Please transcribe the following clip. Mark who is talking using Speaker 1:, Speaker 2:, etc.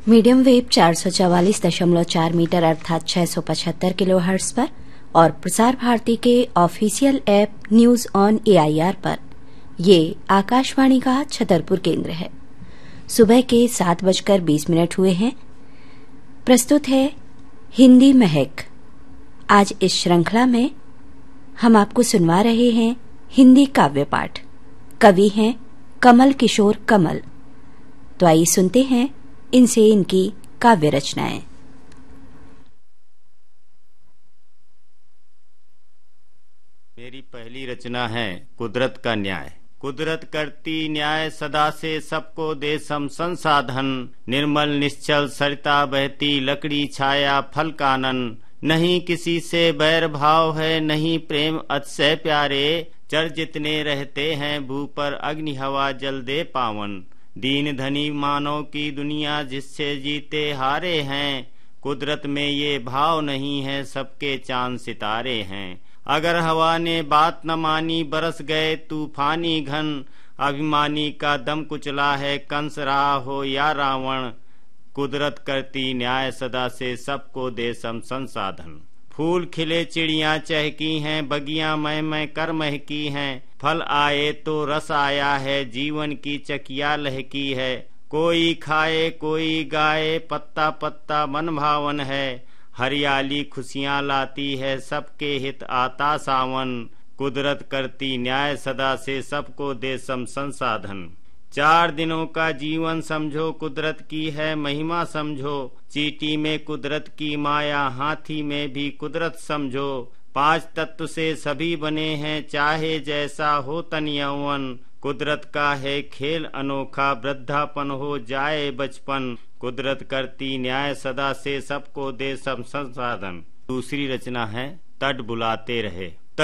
Speaker 1: Medium wave 444.4 metre अर्थात 675 kilohertz पर और प्रसार भारती के official app news on AIR पर ये आकाशवाणी का छतरपुर केंद्र है। सुबह के 7:20 हुए हैं। प्रस्तुत है हिंदी महक। आज इस श्रृंखला में हम आपको सुनवा रहे हैं हिंदी काव्य पाठ। कवि हैं कमल किशोर कमल। तो आइए सुनते हैं इनसे इनकी काव्य रचनाएं।
Speaker 2: मेरी पहली रचना है कुदरत का न्याय। कुदरत करती न्याय सदा से सबको दे सम संसाधन। निर्मल निश्चल सरिता बहती लकड़ी छाया फल कानन। नहीं किसी से बैर भाव है नहीं प्रेम अतिशय प्यारे। चर जितने रहते हैं भू पर अग्नि हवा जल दे पावन। दीन धनी मानव की दुनिया जिससे जीते हारे हैं। कुदरत में ये भाव नहीं है सबके चांद सितारे हैं। अगर हवा ने बात न मानी बरस गए तूफानी घन। अभिमानी का दम कुचला है कंस रहा हो या रावण। कुदरत करती न्याय सदा से सबको दे सम संसाधन। फूल खिले चिड़ियां चहकी हैं बगियां मैं कर महकी हैं। फल आए तो रस आया है जीवन की चकिया लहकी है। कोई खाए कोई गाए पत्ता पत्ता मन भावन है। हरियाली खुशियां लाती है सबके हित आता सावन। कुदरत करती न्याय सदा से सबको दे सम संसाधन। 4 दिनों का जीवन समझो कुदरत की है महिमा समझो। चींटी में कुदरत की माया हाथी में भी कुदरत समझो। 5 तत्व से सभी बने हैं चाहे जैसा हो तन यौवन। कुदरत का है खेल अनोखा वृद्धापन हो जाए बचपन। कुदरत करती न्याय सदा से सबको दे सब संसाधन। दूसरी रचना है तट बुलाते रहे।